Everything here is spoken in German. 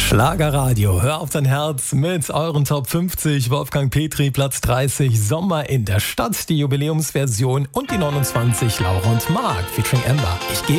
Schlagerradio, hör auf dein Herz mit euren Top 50. Wolfgang Petri, Platz 30, Sommer in der Stadt, die Jubiläumsversion und die 29, Laura und Marc featuring Amber. Ich gebe